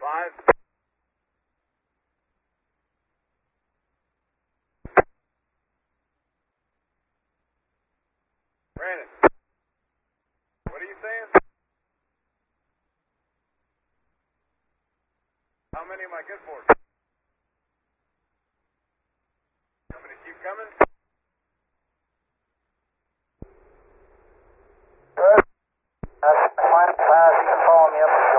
5. Brandon, what are you saying? How many am I good for? I'm going to keep coming. Good. That's fine. Pass. You can follow me up.